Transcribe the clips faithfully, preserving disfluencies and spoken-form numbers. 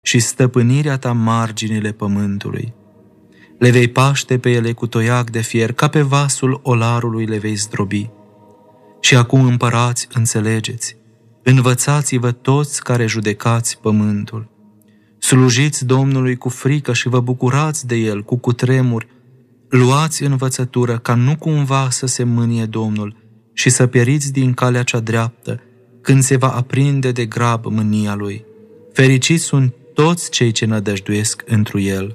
și stăpânirea ta marginile pământului. Le vei paște pe ele cu toiac de fier, ca pe vasul olarului le vei zdrobi. Și acum, împărați, înțelegeți, învățați-vă toți care judecați pământul. Slujiți Domnului cu frică și vă bucurați de El cu cutremuri. Luați învățătură ca nu cumva să se mânie Domnul și să pieriți din calea cea dreaptă când se va aprinde de grab mânia Lui. Fericiți sunt toți cei ce nădăjduiesc întru El.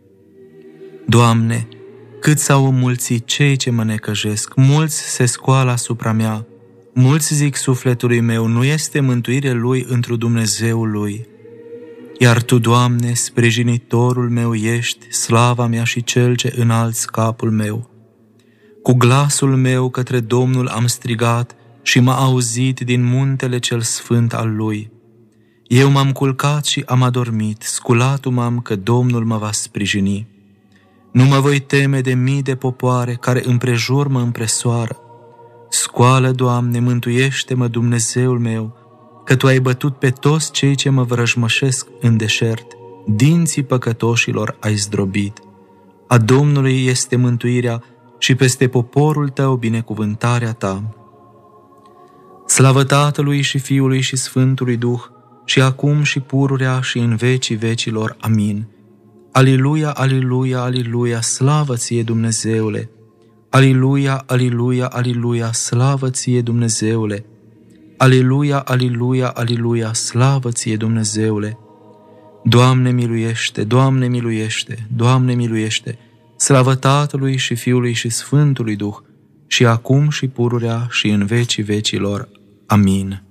Doamne, cât s-au înmulțit cei ce mă necăjesc, mulți se scoală asupra mea, mulți zic sufletului meu, nu este mântuire lui întru Dumnezeul lui. Iar Tu, Doamne, sprijinitorul meu ești, slava mea și cel ce înalți capul meu. Cu glasul meu către Domnul am strigat și m-a auzit din muntele cel sfânt al Lui. Eu m-am culcat și am adormit, sculatul m-am că Domnul mă va sprijini. Nu mă voi teme de mii de popoare care împrejur mă împresoară. Scoală, Doamne, mântuiește-mă, Dumnezeul meu, că Tu ai bătut pe toți cei ce mă vrăjmășesc în deșert, dinții păcătoșilor ai zdrobit. A Domnului este mântuirea și peste poporul Tău binecuvântarea Ta. Slavă Tatălui și Fiului și Sfântului Duh, și acum și pururea și în vecii vecilor. Amin. Aliluia, aliluia, aliluia, slavă Ție, Dumnezeule! Aliluia, aliluia, aliluia, slavă Ție, Dumnezeule! Aliluia, aliluia, aliluia, slavă Ție, Dumnezeule! Doamne miluiește, Doamne miluiește, Doamne miluiește, slavă Tatălui și Fiului și Sfântului Duh, și acum și pururea și în vecii vecilor. Amin.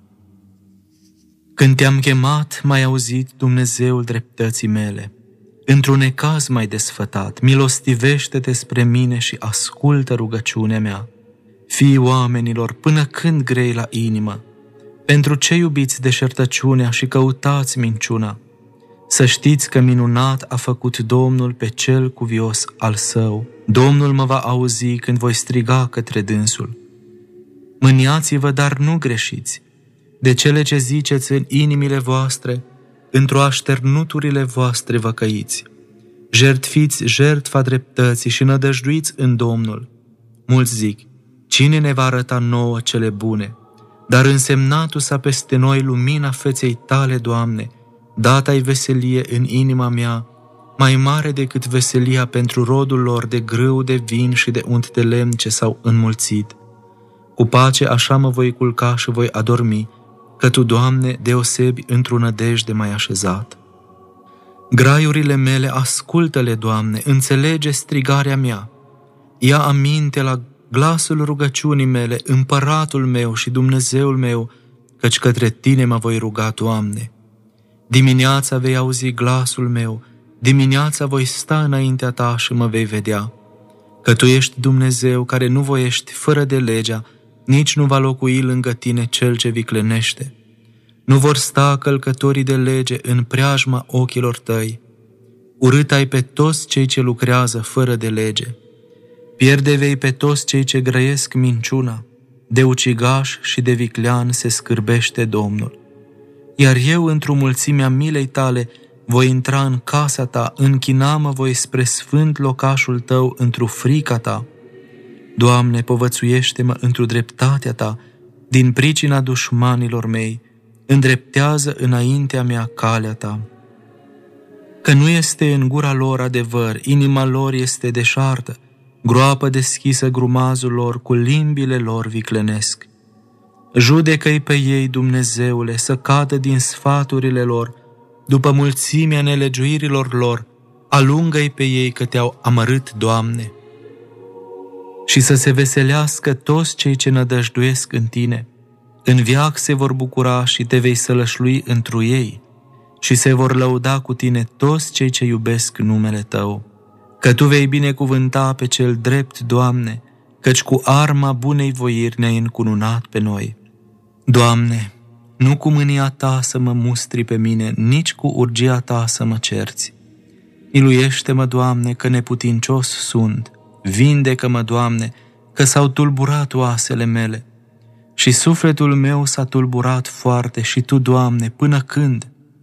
Când Te-am chemat, m-ai auzit, Dumnezeul dreptății mele. Într-un necaz m-ai desfătat, milostivește-te spre mine și ascultă rugăciunea mea. Fii oamenilor, până când grei la inimă? Pentru ce iubiți deșertăciunea și căutați minciuna? Să știți că minunat a făcut Domnul pe cel cuvios al Său. Domnul mă va auzi când voi striga către dânsul. Mâniați-vă, dar nu greșiți. De cele ce ziceți în inimile voastre, într-o așternuturile voastre vă căiți. Jertfiți jertfa dreptății și nădăjduiți în Domnul. Mulți zic, cine ne va arăta nouă cele bune? Dar însemnatu s-a peste noi lumina feței Tale, Doamne, data-i veselie în inima mea, mai mare decât veselia pentru rodul lor de grâu, de vin și de unt de lemn ce s-au înmulțit. Cu pace așa mă voi culca și voi adormi, că Tu, Doamne, deosebi într-o nădejde m-ai așezat. Graiurile mele ascultă-le, Doamne, înțelege strigarea mea. Ia aminte la glasul rugăciunii mele, împăratul meu și Dumnezeul meu, căci către Tine mă voi ruga, Doamne. Dimineața vei auzi glasul meu, dimineața voi sta înaintea Ta și mă vei vedea. Că Tu ești Dumnezeu care nu voiești fără de legea, nici nu va locui lângă Tine cel ce viclenește. Nu vor sta călcătorii de lege în preajma ochilor Tăi. Urât ai pe toți cei ce lucrează fără de lege. Pierde vei pe toți cei ce grăiesc minciuna. De ucigaș și de viclean se scârbește Domnul. Iar eu, într-o mulțimea milei Tale, voi intra în casa Ta, închina-mă voi spre sfânt locașul Tău într-o frica Ta. Doamne, povățuiește-mă într-o dreptatea Ta, din pricina dușmanilor mei, îndreptează înaintea mea calea Ta. Că nu este în gura lor adevăr, inima lor este deșartă, groapă deschisă grumazul lor, cu limbile lor viclenesc. Judecă-i pe ei, Dumnezeule, să cadă din sfaturile lor, după mulțimea nelegiuirilor lor, alungă-i pe ei că Te-au amărât, Doamne. Și să se veselească toți cei ce nădăjduiesc în Tine. În veac se vor bucura și Te vei sălășlui întru ei și se vor lăuda cu Tine toți cei ce iubesc numele Tău. Că Tu vei binecuvânta pe cel drept, Doamne, căci cu arma bunei voiri ne-ai încununat pe noi. Doamne, nu cu mânia Ta să mă mustri pe mine, nici cu urgia Ta să mă cerți. Miluiește-mă, Doamne, că neputincios sunt. Vindecă-mă, Doamne, că s-au tulburat oasele mele. Și sufletul meu s-a tulburat foarte și Tu, Doamne, până când?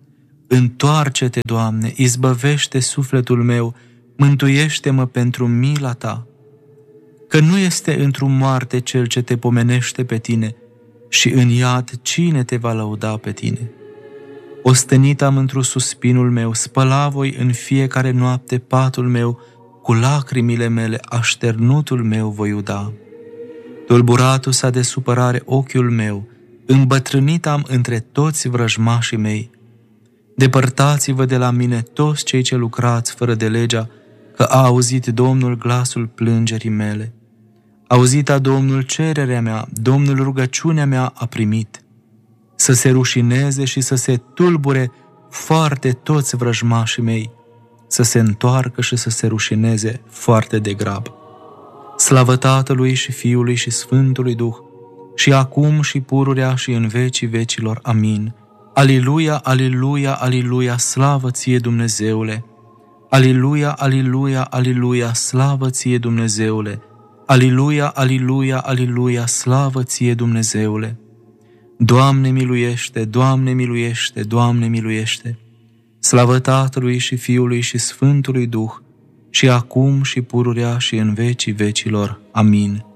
Întoarce-te, Doamne, izbăvește sufletul meu, mântuiește-mă pentru mila Ta. Că nu este într-o moarte cel ce te pomenește pe tine și în iad cine te va lăuda pe tine. Ostenit am într-o suspinul meu, spăla voi în fiecare noapte patul meu, cu lacrimile mele așternutul meu voi uda. Tulburatul s-a de supărare ochiul meu, îmbătrânit am între toți vrăjmașii mei. Depărtați-vă de la mine toți cei ce lucrați fără de legea, că a auzit Domnul glasul plângerii mele. Auzita Domnul cererea mea, Domnul rugăciunea mea a primit. Să se rușineze și să se tulbure foarte toți vrăjmașii mei, să se întoarcă și să se rușineze foarte de grab. Slavă Tatălui și Fiului și Sfântului Duh, și acum și pururea și în vecii vecilor. Amin. Aliluia, aliluia, aliluia, slavă ție, Dumnezeule! Aliluia, aliluia, aliluia, slavă ție, Dumnezeule! Aliluia, aliluia, aliluia, slavă ție, Dumnezeule! Doamne miluiește, Doamne miluiește, Doamne miluiește! Slavă Tatălui și Fiului și Sfântului Duh, și acum și pururea și în vecii vecilor. Amin.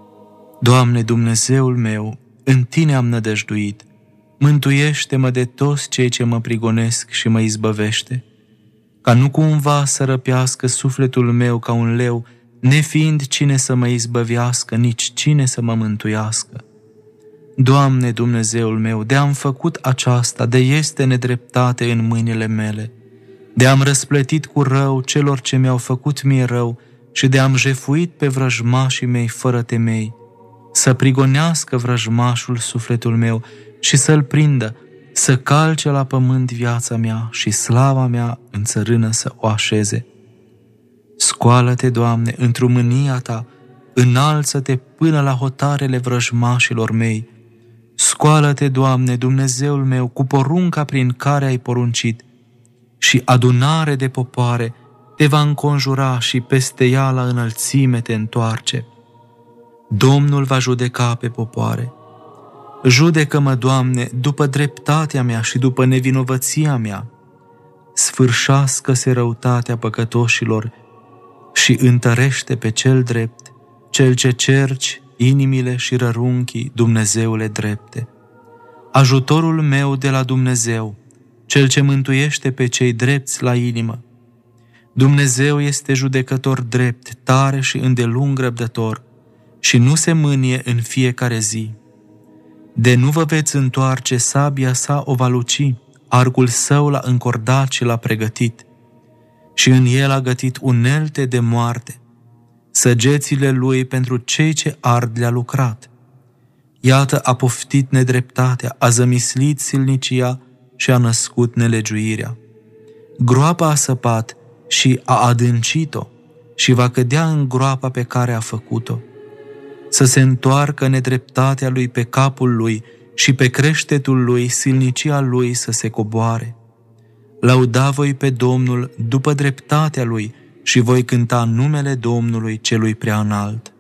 Doamne Dumnezeul meu, în Tine am nădăjduit, mântuiește-mă de toți cei ce mă prigonesc și mă izbăvește, ca nu cumva să răpească sufletul meu ca un leu, nefiind cine să mă izbăvească, nici cine să mă mântuiască. Doamne Dumnezeul meu, de-am făcut aceasta, de este nedreptate în mâinile mele, de-am răsplătit cu rău celor ce mi-au făcut mie rău și de-am jefuit pe vrăjmașii mei fără temei, să prigonească vrăjmașul sufletul meu și să-l prindă, să calce la pământ viața mea și slava mea în țărână să o așeze. Scoală-te, Doamne, într-o mânia Ta, înalță-te până la hotarele vrăjmașilor mei. Scoală-te, Doamne, Dumnezeul meu, cu porunca prin care ai poruncit, și adunare de popoare te va înconjura și peste ea la înălțime te întoarce. Domnul va judeca pe popoare. Judecă-mă, Doamne, după dreptatea mea și după nevinovăția mea. Sfârșească-se răutatea păcătoșilor și întărește pe cel drept, cel ce cerci inimile și rărunchii, Dumnezeule drepte. Ajutorul meu de la Dumnezeu, cel ce mântuiește pe cei drepți la inimă. Dumnezeu este judecător drept, tare și îndelung răbdător, și nu se mânie în fiecare zi. De nu vă veți întoarce, sabia sa o va luci, arcul său l-a încordat și l-a pregătit, și în el a gătit unelte de moarte, săgețile lui pentru cei ce ard le-a lucrat. Iată, a poftit nedreptatea, a zămislit silnicia și a născut nelegiuirea. Groapa a săpat și a adâncit-o și va cădea în groapa pe care a făcut-o. Să se întoarcă nedreptatea lui pe capul lui și pe creștetul lui silnicia lui să se coboare. Lăuda voi pe Domnul după dreptatea lui și voi cânta numele Domnului celui prea înalt.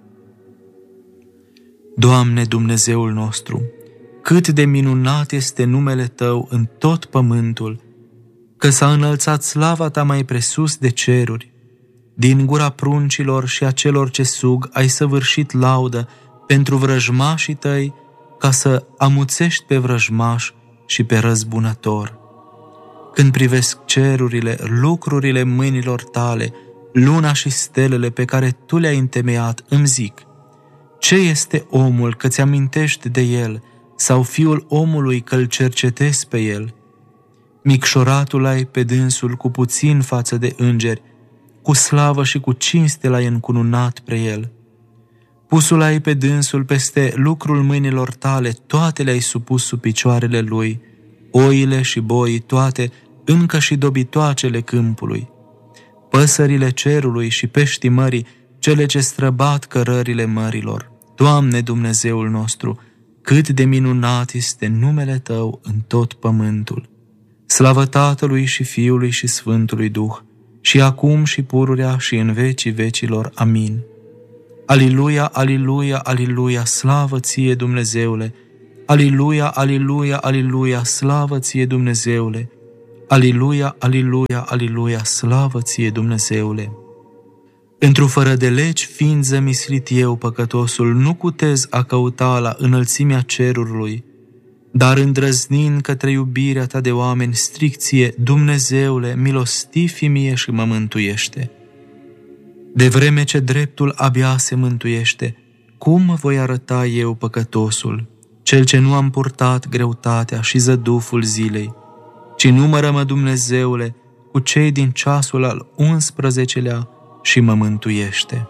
Doamne Dumnezeul nostru, cât de minunat este numele Tău în tot pământul, că s-a înălțat slava Ta mai presus de ceruri. Din gura pruncilor și a celor ce sug ai săvârșit laudă pentru vrăjmașii Tăi, ca să amuțești pe vrăjmaș și pe răzbunător. Când privesc cerurile, lucrurile mâinilor Tale, luna și stelele pe care Tu le-ai întemeiat, îmi zic: ce este omul că ți amintești de el, sau fiul omului că îl cercetezi pe el? Micșoratul ai pe dânsul cu puțin față de îngeri, cu slavă și cu cinste l-ai încununat pre el. Pusul ai pe dânsul peste lucrul mâinilor Tale, toate le-ai supus sub picioarele lui, oile și boii toate, încă și dobitoacele câmpului, păsările cerului și peștii mării, cele ce străbat cărările mărilor. Doamne Dumnezeul nostru, cât de minunat este numele Tău în tot pământul. Slavă Tatălui și Fiului și Sfântului Duh, și acum și pururea și în vecii vecilor. Amin. Aliluia, aliluia, aliluia, slavă Ție, Dumnezeule! Aliluia, aliluia, aliluia, slavă Ție, Dumnezeule! Aliluia, aliluia, aliluia, slavă ție, Dumnezeule! Într-o fără de legi fiind zămislit eu, păcătosul, nu cutez a căuta la înălțimea cerului, dar îndrăznind către iubirea ta de oameni, stricție, Dumnezeule, milostiv fi mie și mă mântuiește. De vreme ce dreptul abia se mântuiește, cum voi arăta eu, păcătosul, cel ce nu am purtat greutatea și zăduful zilei, ci numără-mă, Dumnezeule, cu cei din ceasul al unsprezecelea și mă mântuiește.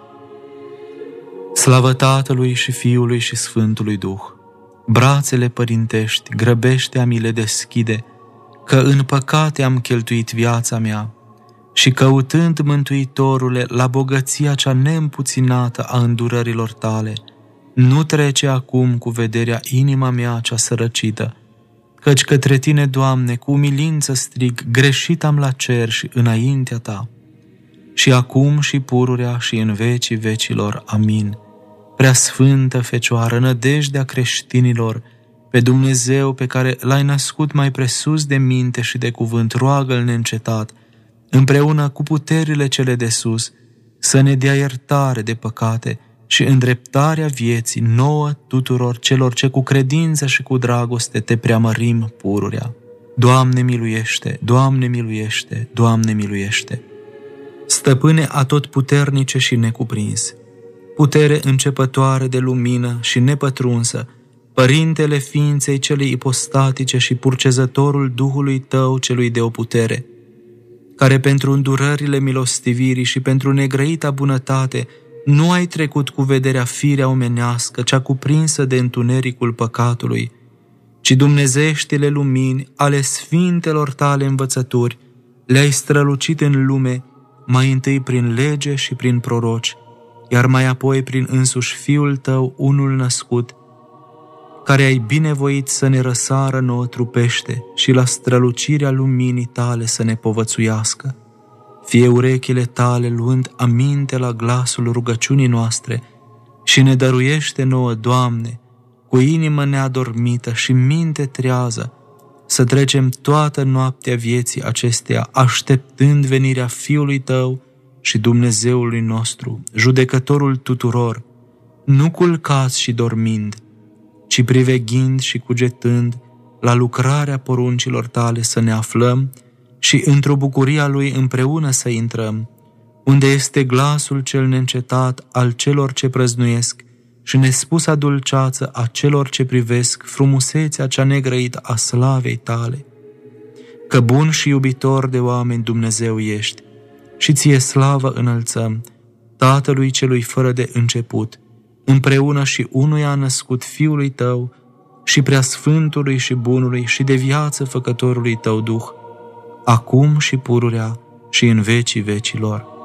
Slavă Tatălui și Fiului și Sfântului Duh! Brațele părintești, grăbește a mi le deschide, că în păcate am cheltuit viața mea, și căutând, Mântuitorule, la bogăția cea neîmpuținată a îndurărilor tale, nu trece acum cu vederea inima mea cea sărăcită, căci către tine, Doamne, cu umilință strig, greșit am la cer și înaintea ta. Și acum și pururea și în vecii vecilor. Amin. Prea sfântă Fecioară, nădejdea creștinilor, pe Dumnezeu pe care l-ai născut mai presus de minte și de cuvânt, roagă-L neîncetat, împreună cu puterile cele de sus, să ne dea iertare de păcate și îndreptarea vieții nouă tuturor celor ce cu credință și cu dragoste te preamărim pururea. Doamne miluiește, Doamne miluiește, Doamne miluiește! Stăpâne atotputernice și necuprins, putere începătoare de lumină și nepătrunsă, Părintele ființei celei ipostatice și purcezătorul Duhului tău celui de o putere, care pentru îndurările milostivirii și pentru negrăita bunătate nu ai trecut cu vederea firea omenească, cea cuprinsă de întunericul păcatului, ci dumnezeieștile lumini ale sfintelor tale învățături le-ai strălucit în lume, mai întâi prin lege și prin proroci, iar mai apoi prin însuși Fiul tău, unul născut, care ai binevoit să ne răsară nouă trupește și la strălucirea luminii tale să ne povățuiască. Fie urechile tale luând aminte la glasul rugăciunii noastre și ne dăruiește nouă, Doamne, cu inimă neadormită și minte trează, să trecem toată noaptea vieții acesteia, așteptând venirea Fiului tău și Dumnezeului nostru, judecătorul tuturor, nu culcați și dormind, ci priveghind și cugetând la lucrarea poruncilor tale să ne aflăm și într-o bucuria lui împreună să intrăm, unde este glasul cel neîncetat al celor ce prăznuiesc și nespusa dulceață a celor ce privesc frumusețea cea negrăită a slavei tale. Că bun și iubitor de oameni Dumnezeu ești și ție slavă înălțăm, Tatălui celui fără de început, împreună și unuia născut Fiului tău și Preasfântului și Bunului și de viață Făcătorului tău Duh, acum și pururea și în vecii vecilor.